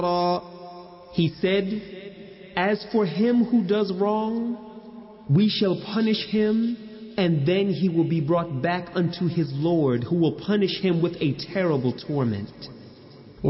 He said, as for him who does wrong, we shall punish him, and then he will be brought back unto his Lord, who will punish him with a terrible torment.